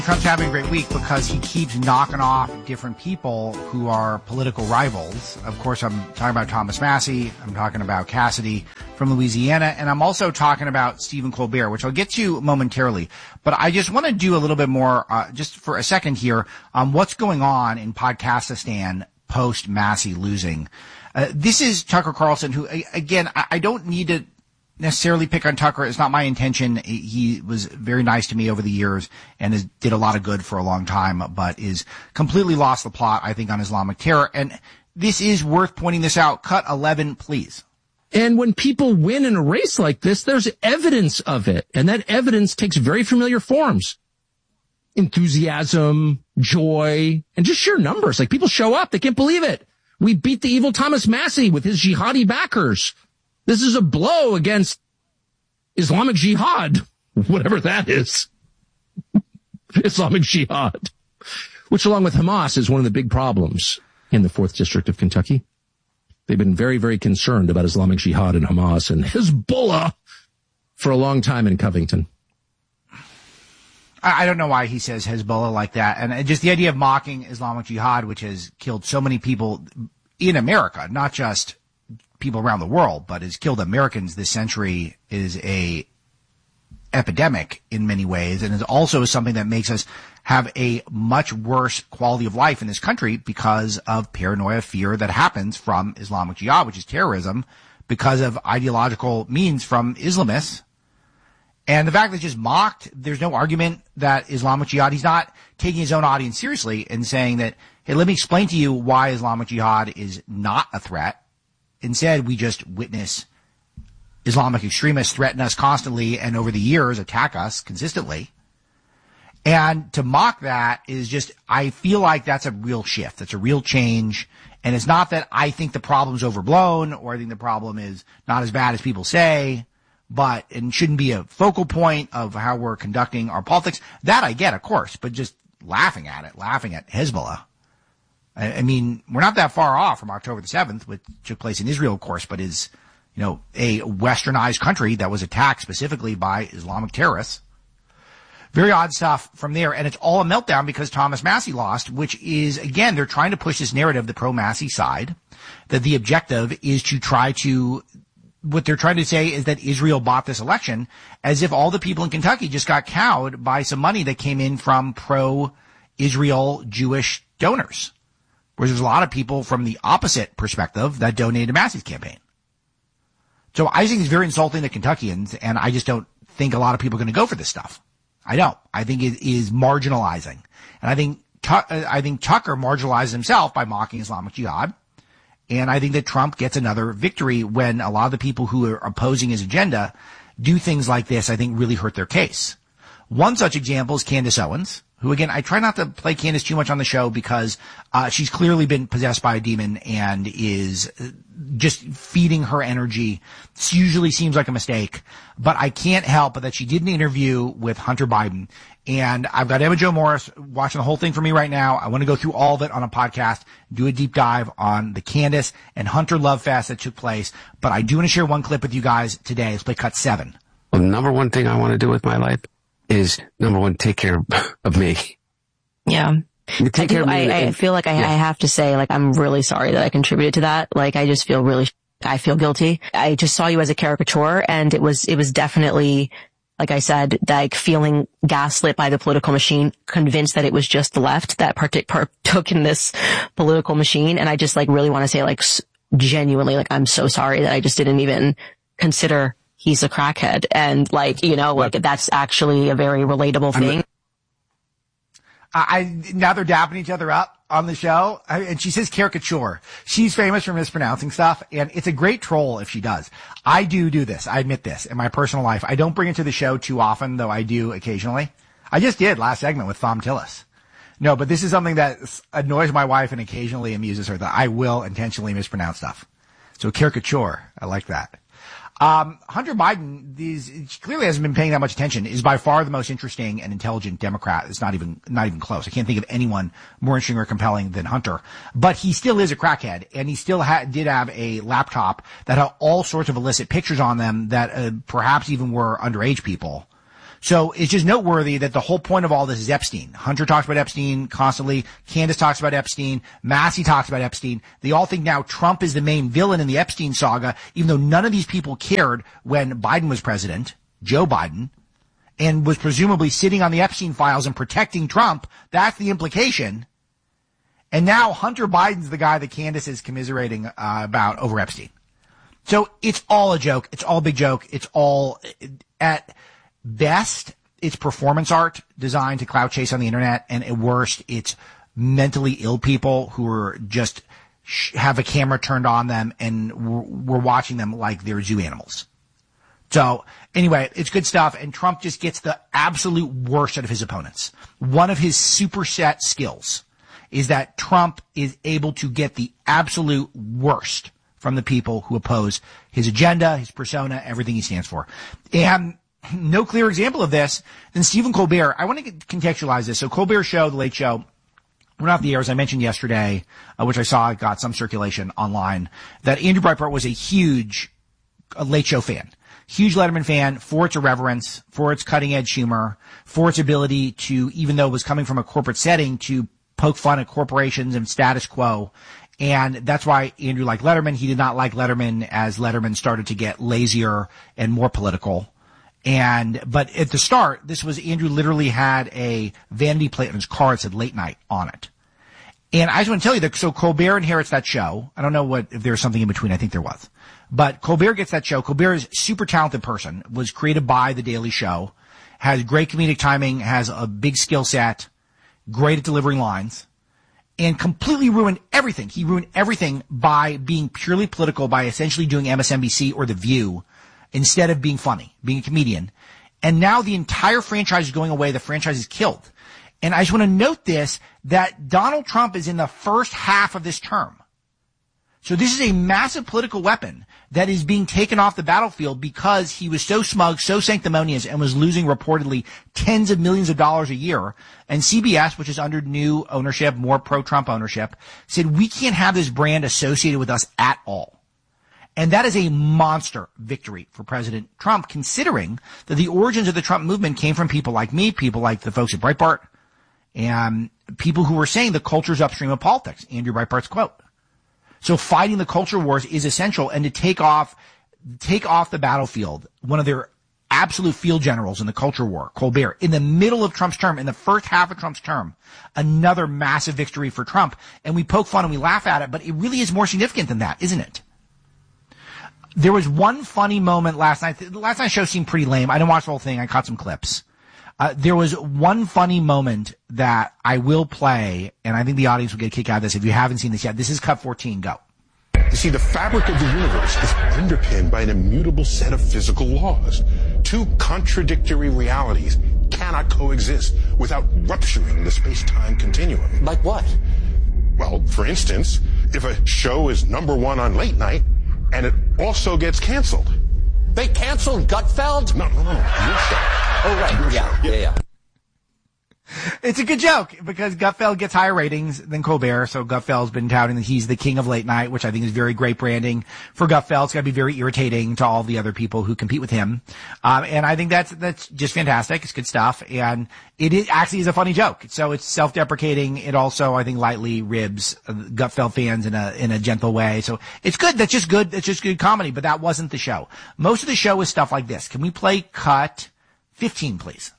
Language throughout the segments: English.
Trump's having a great week because he keeps knocking off different people who are political rivals. Of course, I'm talking about Thomas Massie. I'm talking about Cassidy from Louisiana. And I'm also talking about Stephen Colbert, which I'll get to momentarily. But I just want to do a little bit more, just for a second here, on what's going on in Podcastistan post Massie losing. This is Tucker Carlson, who, again, I don't need to necessarily pick on Tucker. It's not my intention. He was very nice to me over the years and did a lot of good for a long time, but is completely lost the plot, I think, on Islamic terror. And this is worth pointing this out. Cut 11, please. And when people win in a race like this, there's evidence of it. And that evidence takes very familiar forms. Enthusiasm, joy, and just sheer numbers. Like, people show up. They can't believe it. We beat the evil Thomas Massie with his jihadi backers. This is a blow against Islamic Jihad, whatever that is. Islamic Jihad, which along with Hamas is one of the big problems in the 4th District of Kentucky. They've been very, very concerned about Islamic Jihad and Hamas and Hezbollah for a long time in Covington. I don't know why he says Hezbollah like that. And just the idea of mocking Islamic Jihad, which has killed so many people in America, not just people around the world, but has killed Americans this century, is a epidemic in many ways, and is also something that makes us have a much worse quality of life in this country because of paranoia, fear that happens from Islamic Jihad, which is terrorism, because of ideological means from Islamists. And the fact that it's just mocked, there's no argument that Islamic Jihad, he's not taking his own audience seriously and saying that, hey, let me explain to you why Islamic Jihad is not a threat. Instead, we just witness Islamic extremists threaten us constantly and over the years attack us consistently. And to mock that is just, I feel like that's a real shift. That's a real change. And it's not that I think the problem's overblown or I think the problem is not as bad as people say, but it shouldn't be a focal point of how we're conducting our politics. That I get, of course, but just laughing at Hezbollah. I mean, we're not that far off from October the 7th, which took place in Israel, of course, but is, a westernized country that was attacked specifically by Islamic terrorists. Very odd stuff from there. And it's all a meltdown because Thomas Massie lost, which is, again, they're trying to push this narrative, the pro-Massie side, that the objective is to try to, what they're trying to say is that Israel bought this election, as if all the people in Kentucky just got cowed by some money that came in from pro-Israel Jewish donors. Whereas there's a lot of people from the opposite perspective that donated to Massie's campaign. So I think it's very insulting to Kentuckians, and I just don't think a lot of people are going to go for this stuff. I don't. I think it is marginalizing. And I think Tucker marginalizes himself by mocking Islamic Jihad. And I think that Trump gets another victory when a lot of the people who are opposing his agenda do things like this, I think really hurt their case. One such example is Candace Owens, who, again, I try not to play Candace too much on the show because she's clearly been possessed by a demon and is just feeding her energy. This usually seems like a mistake, but I can't help but that she did an interview with Hunter Biden. And I've got Emma Jo Morris watching the whole thing for me right now. I want to go through all of it on a podcast, do a deep dive on the Candace and Hunter love fest that took place. But I do want to share one clip with you guys today. Let's play cut 7. Well, number one thing I want to do with my life is, number one, take care of me. Yeah. Take care of me. I feel like I have to say, like, I'm really sorry that I contributed to that. Like, I just feel I feel guilty. I just saw you as a caricature, and it was definitely, like I said, like feeling gaslit by the political machine, convinced that it was just the left that partook in this political machine. And I just really want to say, genuinely, I'm so sorry that I just didn't even consider he's a crackhead. And that's actually a very relatable thing. Now they're dapping each other up on the show, and she says caricature. She's famous for mispronouncing stuff, and it's a great troll if she does. I do this. I admit this in my personal life. I don't bring it to the show too often, though I do occasionally. I just did last segment with Thom Tillis. No, but this is something that annoys my wife and occasionally amuses her, that I will intentionally mispronounce stuff. So caricature, I like that. Hunter Biden, she clearly hasn't been paying that much attention, is by far the most interesting and intelligent Democrat. It's not even close. I can't think of anyone more interesting or compelling than Hunter. But he still is a crackhead, and he still did have a laptop that had all sorts of illicit pictures on them that perhaps even were underage people. So it's just noteworthy that the whole point of all this is Epstein. Hunter talks about Epstein constantly. Candace talks about Epstein. Massey talks about Epstein. They all think now Trump is the main villain in the Epstein saga, even though none of these people cared when Biden was president, Joe Biden, and was presumably sitting on the Epstein files and protecting Trump. That's the implication. And now Hunter Biden's the guy that Candace is commiserating about over Epstein. So it's all a joke. It's all a big joke. It's all, at best, it's performance art designed to clout chase on the internet. And at worst, it's mentally ill people who are just have a camera turned on them and we're watching them like they're zoo animals. So anyway, it's good stuff. And Trump just gets the absolute worst out of his opponents. One of his superset skills is that Trump is able to get the absolute worst from the people who oppose his agenda, his persona, everything he stands for. And no clearer example of this than Stephen Colbert. I want to contextualize this. So Colbert's show, The Late Show, went off the air, as I mentioned yesterday, which I saw got some circulation online, that Andrew Breitbart was a huge Late Show fan. Huge Letterman fan for its irreverence, for its cutting-edge humor, for its ability to, even though it was coming from a corporate setting, to poke fun at corporations and status quo. And that's why Andrew liked Letterman. He did not like Letterman as Letterman started to get lazier and more political. But at the start, this was Andrew literally had a vanity plate on his car that said late night on it. And I just want to tell you that, so Colbert inherits that show. I don't know if there's something in between. I think there was. But Colbert gets that show. Colbert is a super talented person, was created by The Daily Show, has great comedic timing, has a big skill set, great at delivering lines, and completely ruined everything. He ruined everything by being purely political, by essentially doing MSNBC or The View instead of being funny, being a comedian. And now the entire franchise is going away. The franchise is killed. And I just want to note this, that Donald Trump is in the first half of this term. So this is a massive political weapon that is being taken off the battlefield because he was so smug, so sanctimonious, and was losing reportedly tens of millions of dollars a year. And CBS, which is under new ownership, more pro-Trump ownership, said we can't have this brand associated with us at all. And that is a monster victory for President Trump, considering that the origins of the Trump movement came from people like me, people like the folks at Breitbart, and people who were saying the culture's upstream of politics. Andrew Breitbart's quote. So fighting the culture wars is essential, and to take off the battlefield one of their absolute field generals in the culture war, Colbert, in the middle of Trump's term, in the first half of Trump's term, another massive victory for Trump. And we poke fun and we laugh at it, but it really is more significant than that, isn't it? There was one funny moment last night. The last night's show seemed pretty lame. I didn't watch the whole thing. I caught some clips. There was one funny moment that I will play, and I think the audience will get a kick out of this if you haven't seen this yet. This is cut 14. Go. You see, the fabric of the universe is underpinned by an immutable set of physical laws. Two contradictory realities cannot coexist without rupturing the space-time continuum. Like what? Well, for instance, if a show is #1 on late night and it also gets canceled. They canceled Gutfeld? No. Your show. Oh, right. Yeah. It's a good joke because Gutfeld gets higher ratings than Colbert. So Gutfeld's been touting that he's the king of late night, which I think is very great branding for Gutfeld. It's got to be very irritating to all the other people who compete with him. And I think that's just fantastic. It's good stuff. And it actually is a funny joke. So it's self-deprecating. It also, I think, lightly ribs Gutfeld fans in a gentle way. So it's good. That's just good. That's just good comedy. But that wasn't the show. Most of the show is stuff like this. Can we play cut 15, please?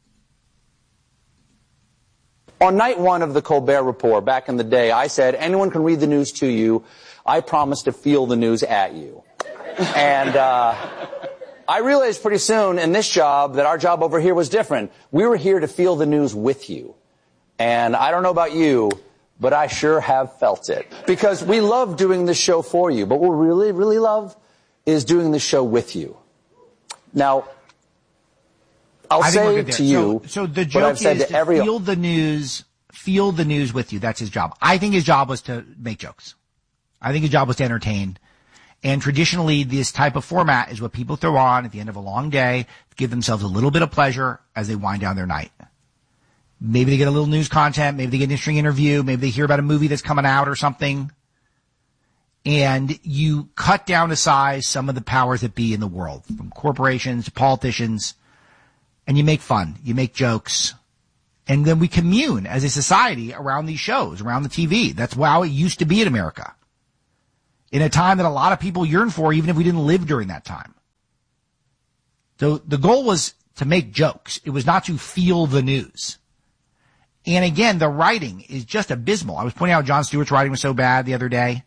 On night 1 of the Colbert Report, back in the day, I said, anyone can read the news to you. I promise to feel the news at you. And I realized pretty soon in this job that our job over here was different. We were here to feel the news with you. And I don't know about you, but I sure have felt it. Because we love doing this show for you, but what we really, really love is doing this show with you. Now, I'll say to you, so the joke is to feel the news with you. That's his job. I think his job was to make jokes. I think his job was to entertain. And traditionally, this type of format is what people throw on at the end of a long day, give themselves a little bit of pleasure as they wind down their night. Maybe they get a little news content. Maybe they get an interesting interview. Maybe they hear about a movie that's coming out or something. And you cut down to size some of the powers that be in the world, from corporations to politicians. and you make fun, you make jokes, and then we commune as a society around these shows, around the TV. That's how it used to be in America. In a time that a lot of people yearn for, even if we didn't live during that time. So the goal was to make jokes. It was not to feel the news. And again, the writing is just abysmal. I was pointing out Jon Stewart's writing was so bad the other day.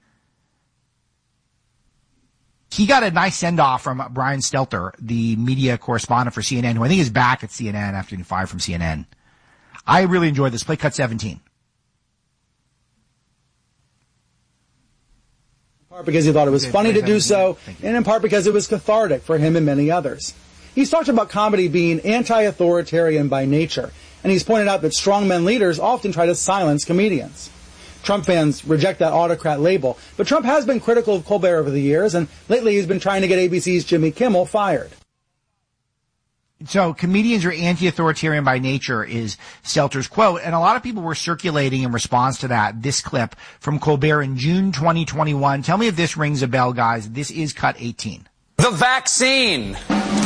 He got a nice send-off from Brian Stelter, the media correspondent for CNN, who I think is back at CNN after being fired from CNN. I really enjoyed this. Play cut 17. In part because he thought it was funny to do so, and in part because it was cathartic for him and many others. He's talked about comedy being anti-authoritarian by nature, and he's pointed out that strongmen leaders often try to silence comedians. Trump fans reject that autocrat label, but Trump has been critical of Colbert over the years, and lately he's been trying to get ABC's Jimmy Kimmel fired. So comedians are anti-authoritarian by nature is Stelter's quote, and a lot of people were circulating in response to that, this clip from Colbert in June 2021. Tell me if this rings a bell, guys. This is cut 18. The vaccine.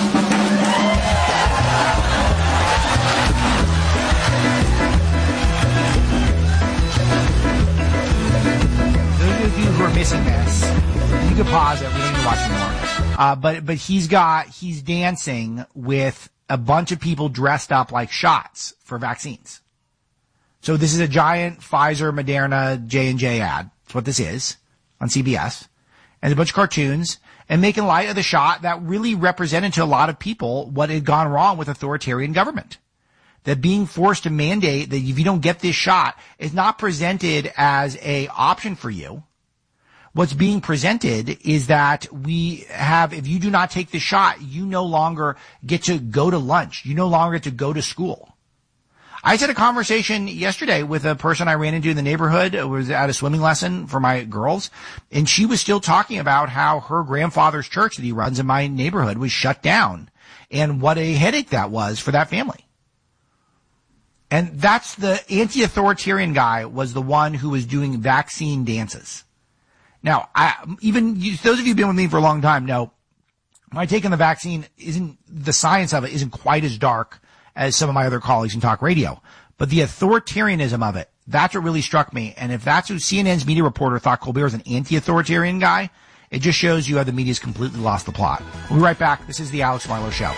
Who are missing this, you can pause it, we don't need to watch anymore. But he's dancing with a bunch of people dressed up like shots for vaccines. So this is a giant Pfizer, Moderna, J&J ad. That's what this is on CBS. And a bunch of cartoons and making light of the shot that really represented to a lot of people what had gone wrong with authoritarian government. That being forced to mandate that if you don't get this shot is not presented as a option for you. What's being presented is that if you do not take the shot, you no longer get to go to lunch. You no longer get to go to school. I just had a conversation yesterday with a person I ran into in the neighborhood. It was at a swimming lesson for my girls. And she was still talking about how her grandfather's church that he runs in my neighborhood was shut down and what a headache that was for that family. And that's the anti-authoritarian guy was the one who was doing vaccine dances. Now, those of you who've been with me for a long time know my take on the vaccine the science of it isn't quite as dark as some of my other colleagues in talk radio. But the authoritarianism of it, that's what really struck me. And if that's who CNN's media reporter thought Colbert was an anti-authoritarian guy, it just shows you how the media's completely lost the plot. We'll be right back. This is the Alex Marlow Show.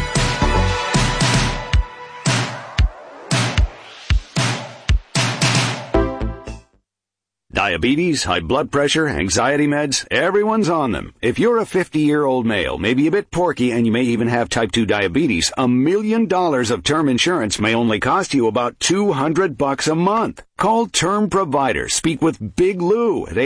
Diabetes, high blood pressure, anxiety meds, everyone's on them. If you're a 50-year-old male, maybe a bit porky, and you may even have type 2 diabetes, $1 million of term insurance may only cost you about $200 a month. Call Term Provider. Speak with Big Lou at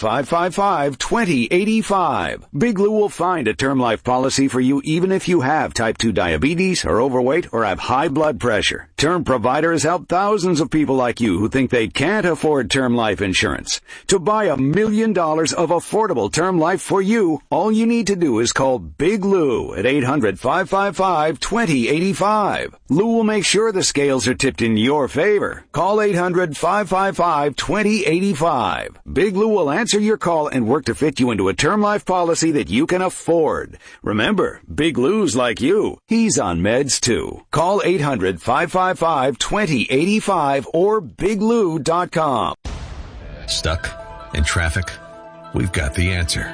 800-555-2085. Big Lou will find a term life policy for you even if you have type 2 diabetes, are overweight, or have high blood pressure. Term Provider has helped thousands of people like you who think they can't afford term life insurance. To buy $1 million of affordable term life for you, all you need to do is call Big Lou at 800-555-2085. Lou will make sure the scales are tipped in your favor. Call 800-555-2085. Big Lou will answer your call and work to fit you into a term life policy that you can afford. Remember, Big Lou's like you. He's on meds too. Call 800-555-2085 or biglou.com. Stuck in traffic? We've got the answer.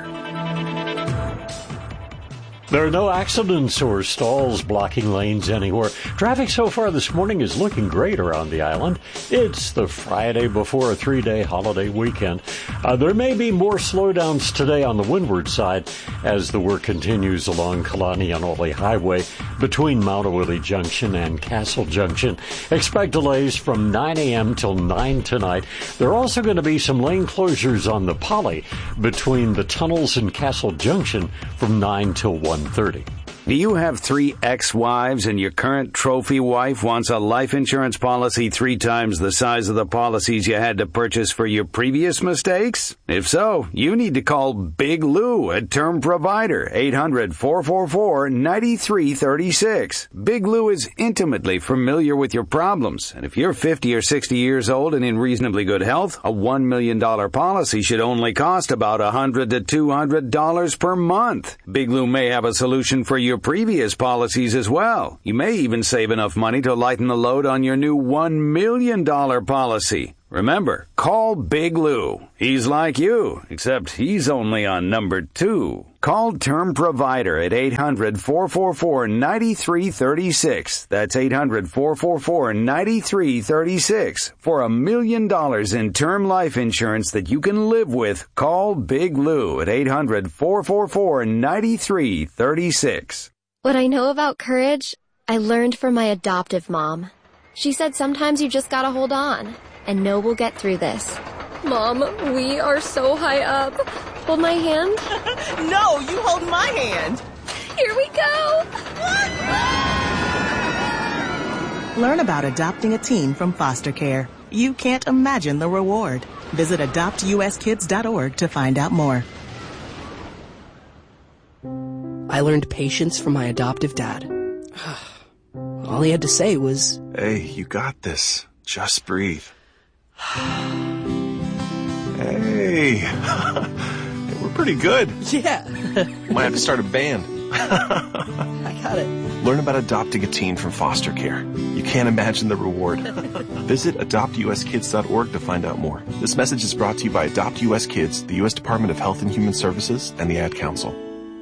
There are no accidents or stalls blocking lanes anywhere. Traffic so far this morning is looking great around the island. It's the Friday before a 3-day holiday weekend. There may be more slowdowns today on the windward side as the work continues along Kalanianoli Highway between Mount Awillie Junction and Castle Junction. Expect delays from 9 a.m. till 9 tonight. There are also going to be some lane closures on the Poly between the tunnels and Castle Junction from 9 till 1:30. Do you have 3 ex-wives and your current trophy wife wants a life insurance policy 3 times the size of the policies you had to purchase for your previous mistakes? If so, you need to call Big Lou at Term Provider, 800-444-9336. Big Lou is intimately familiar with your problems, and if you're 50 or 60 years old and in reasonably good health, a $1 million policy should only cost about $100 to $200 per month. Big Lou may have a solution for your your previous policies as well. You may even save enough money to lighten the load on your new $1 million policy. Remember, call Big Lou. He's like you, except he's only on number 2. Call Term Provider at 800-444-9336. That's 800-444-9336. For $1 million in term life insurance that you can live with, call Big Lou at 800-444-9336. What I know about courage, I learned from my adoptive mom. She said sometimes you just gotta hold on and know we'll get through this. Mom, we are so high up. Hold my hand. No, you hold my hand. Here we go. Learn about adopting a teen from foster care. You can't imagine the reward. Visit adoptuskids.org to find out more. I learned patience from my adoptive dad. All he had to say was, "Hey, you got this. Just breathe." Hey, we're pretty good. Yeah. Might have to start a band. I got it. Learn about adopting a teen from foster care. You can't imagine the reward. Visit adoptuskids.org to find out more. This message is brought to you by Adopt US Kids, the U.S. Department of Health and Human Services, and the Ad Council.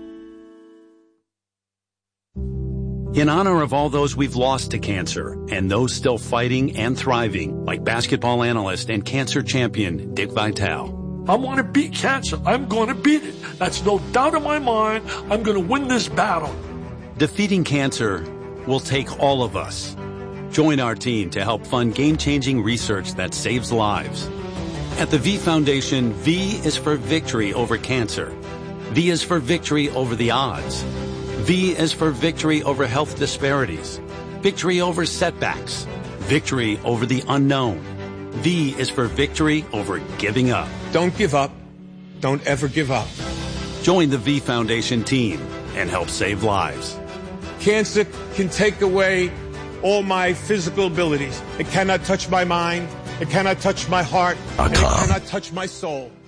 In honor of all those we've lost to cancer and those still fighting and thriving, like basketball analyst and cancer champion Dick Vitale. I want to beat cancer. I'm going to beat it. That's no doubt in my mind. I'm going to win this battle. Defeating cancer will take all of us. Join our team to help fund game-changing research that saves lives. At the V Foundation, V is for victory over cancer. V is for victory over the odds. V is for victory over health disparities, victory over setbacks, victory over the unknown. V is for victory over giving up. Don't give up. Don't ever give up. Join the V Foundation team and help save lives. Cancer can take away all my physical abilities. It cannot touch my mind. It cannot touch my heart. And it cannot touch my soul.